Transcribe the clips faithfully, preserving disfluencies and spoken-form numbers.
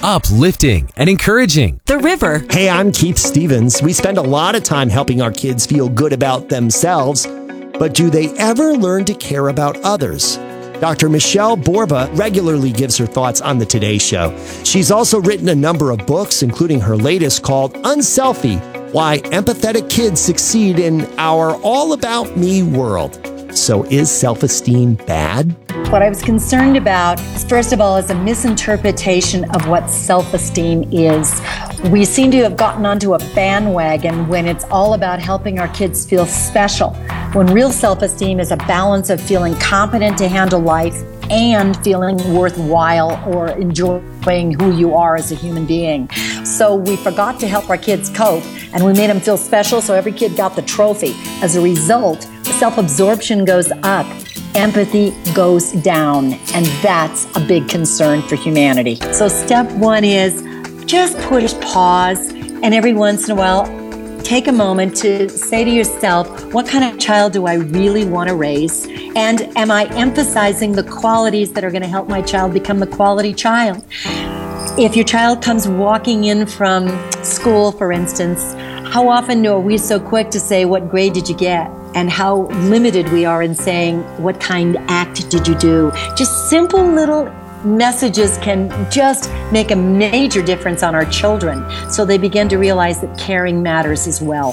uplifting and encouraging. The River. Hey, I'm Keith Stevens. We spend a lot of time helping our kids feel good about themselves, but do they ever learn to care about others? Doctor Michelle Borba regularly gives her thoughts on the Today Show. She's also written a number of books, including her latest called Unselfie: Why Empathetic Kids Succeed in Our All About Me World. So is self-esteem bad? What I was concerned about, first of all, is a misinterpretation of what self-esteem is. We seem to have gotten onto a bandwagon when it's all about helping our kids feel special, when real self-esteem is a balance of feeling competent to handle life and feeling worthwhile or enjoying who you are as a human being. So we forgot to help our kids cope, and we made them feel special, so every kid got the trophy. As a result, self-absorption goes up, empathy goes down, and that's a big concern for humanity. So step one is just push pause, and every once in a while, take a moment to say to yourself, what kind of child do I really want to raise? And am I emphasizing the qualities that are going to help my child become the quality child? If your child comes walking in from school, for instance, how often are we so quick to say, what grade did you get? And how limited we are in saying, what kind of act did you do? Just simple little messages can just make a major difference on our children, so they begin to realize that caring matters as well.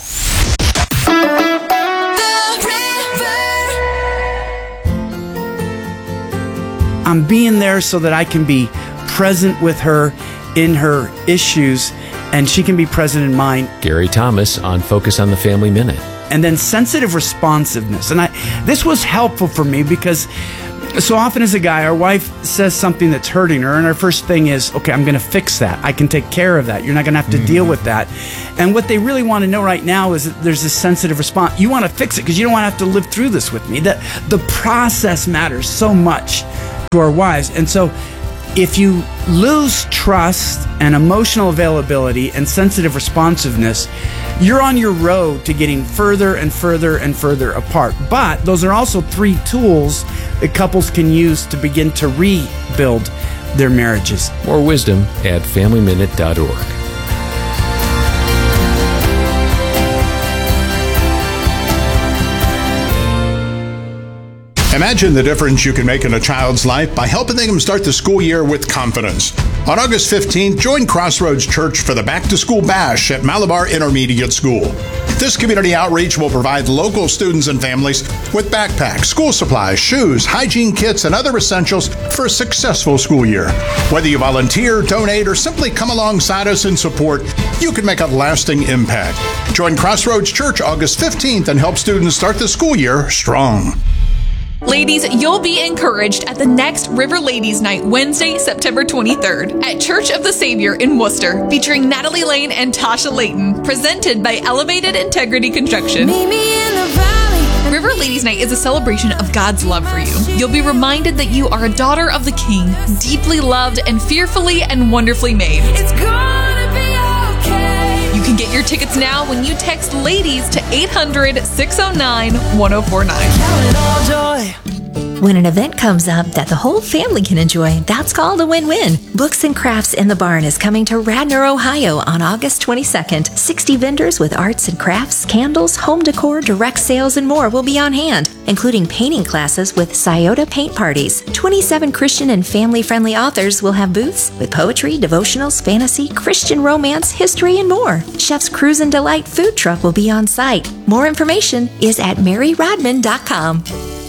I'm being there so that I can be present with her in her issues, and she can be present in mine. Gary Thomas on Focus on the Family Minute. And then sensitive responsiveness. And I, this was helpful for me because so often as a guy, our wife says something that's hurting her, and our first thing is, okay, I'm going to fix that. I can take care of that. You're not going to have to mm-hmm. deal with that. And what they really want to know right now is that there's this sensitive response. You want to fix it because you don't want to have to live through this with me. That the process matters so much to our wives. And so if you lose trust and emotional availability and sensitive responsiveness, you're on your road to getting further and further and further apart. But those are also three tools that couples can use to begin to rebuild their marriages. More wisdom at family minute dot org. Imagine the difference you can make in a child's life by helping them start the school year with confidence. On August fifteenth, join Crossroads Church for the Back to School Bash at Malabar Intermediate School. This community outreach will provide local students and families with backpacks, school supplies, shoes, hygiene kits, and other essentials for a successful school year. Whether you volunteer, donate, or simply come alongside us in support, you can make a lasting impact. Join Crossroads Church August fifteenth and help students start the school year strong. Ladies, you'll be encouraged at the next River Ladies Night, Wednesday, September twenty-third, at Church of the Savior in Worcester, featuring Natalie Lane and Tasha Layton, presented by Elevated Integrity Construction. Meet me in the valley. River Ladies Night is a celebration of God's love for you. You'll be reminded that you are a daughter of the King, deeply loved and fearfully and wonderfully made. It's gonna be okay. You can get your tickets now when you text LADIES to eight hundred, six oh nine, one oh four nine. Count it all joy. When an event comes up that the whole family can enjoy, that's called a win-win. Books and Crafts in the Barn is coming to Radnor, Ohio on August twenty-second. sixty vendors with arts and crafts, candles, home decor, direct sales, and more will be on hand, including painting classes with Scioto paint parties. twenty-seven Christian and family-friendly authors will have booths with poetry, devotionals, fantasy, Christian romance, history, and more. Chef's Cruise and Delight food truck will be on site. More information is at mary rodman dot com.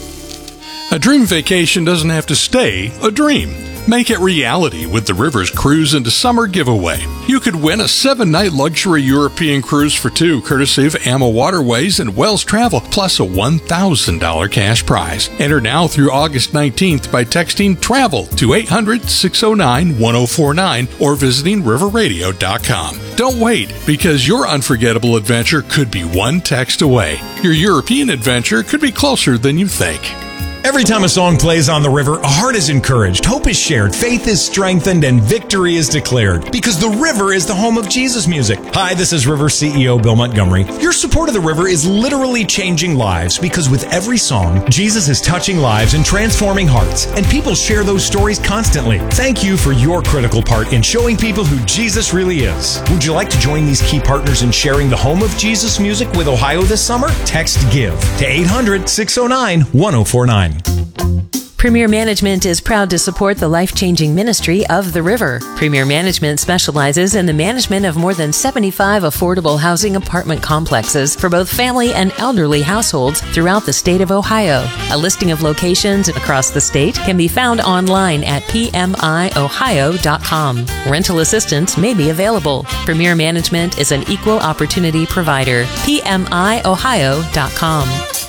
A dream vacation doesn't have to stay a dream. Make it reality with the Rivers Cruise into Summer giveaway. You could win a seven-night luxury European cruise for two, courtesy of A M A Waterways and Wells Travel, plus a one thousand dollars cash prize. Enter now through August nineteenth by texting TRAVEL to eight hundred, six oh nine, one oh four nine or visiting river radio dot com. Don't wait, because your unforgettable adventure could be one text away. Your European adventure could be closer than you think. Every time a song plays on the river, a heart is encouraged, hope is shared, faith is strengthened, and victory is declared. Because the river is the home of Jesus music. Hi, this is River C E O Bill Montgomery. Your support of the river is literally changing lives because with every song, Jesus is touching lives and transforming hearts. And people share those stories constantly. Thank you for your critical part in showing people who Jesus really is. Would you like to join these key partners in sharing the home of Jesus music with Ohio this summer? Text GIVE to eight hundred, six oh nine, one oh four nine. Premier Management is proud to support the life-changing ministry of the River. Premier Management specializes in the management of more than seventy-five affordable housing apartment complexes for both family and elderly households throughout the state of Ohio. A listing of locations across the state can be found online at p m i ohio dot com. Rental assistance may be available. Premier Management is an equal opportunity provider. p m i ohio dot com.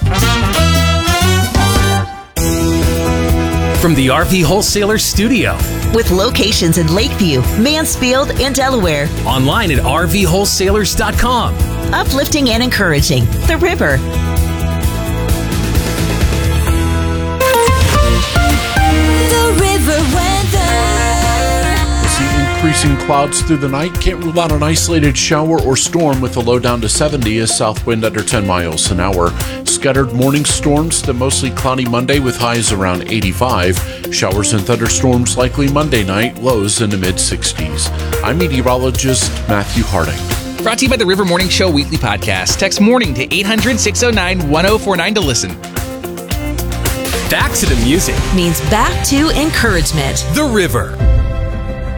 From the R V Wholesaler Studio. With locations in Lakeview, Mansfield, and Delaware. Online at r v wholesalers dot com. Uplifting and encouraging. The River. The River weather. Increasing clouds through the night. Can't rule out an isolated shower or storm with a low down to seventy, a south wind under ten miles an hour. Scattered morning storms, the mostly cloudy Monday with highs around eighty-five. Showers and thunderstorms likely Monday night, lows in the mid sixties. I'm meteorologist Matthew Harding. Brought to you by the River Morning Show Weekly Podcast. Text morning to eight hundred, six oh nine, one oh four nine to listen. Back to the music means back to encouragement. The River